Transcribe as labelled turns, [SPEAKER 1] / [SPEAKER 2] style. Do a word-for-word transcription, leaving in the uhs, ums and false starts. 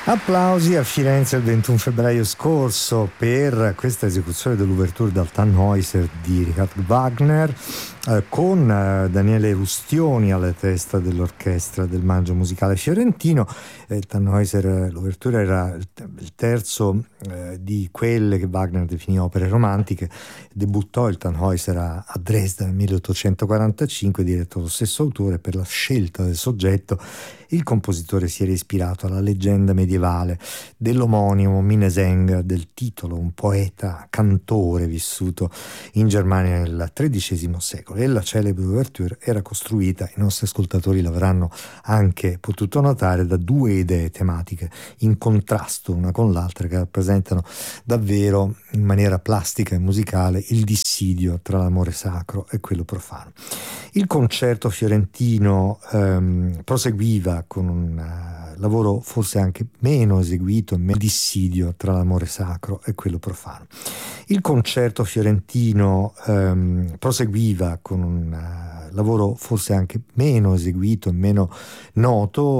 [SPEAKER 1] Applausi a Firenze il ventuno febbraio scorso per questa esecuzione dell'ouverture dal Tannhäuser di Richard Wagner, eh, con eh, Daniele Rustioni alla testa dell'orchestra del Maggio Musicale Fiorentino. Eh, il Tannhäuser, l'ouverture era il, il terzo eh, di quelle che Wagner definì opere romantiche. Debuttò il Tannhäuser a, a Dresda nel milleottocentoquarantacinque, diretto dallo stesso autore. Per la scelta del soggetto il compositore si era ispirato alla leggenda medievale dell'omonimo Minneseng, del titolo, un poeta cantore vissuto in Germania nel tredicesimo secolo, e la celebre ouverture era costruita, i nostri ascoltatori l'avranno anche potuto notare, da due idee tematiche in contrasto una con l'altra, che rappresentano davvero in maniera plastica e musicale il dissidio tra l'amore sacro e quello profano. Il concerto fiorentino ehm, proseguiva con un uh, lavoro forse anche meno eseguito, meno dissidio tra l'amore sacro e quello profano. Il concerto fiorentino ehm, proseguiva con un uh, lavoro forse anche meno eseguito e meno noto,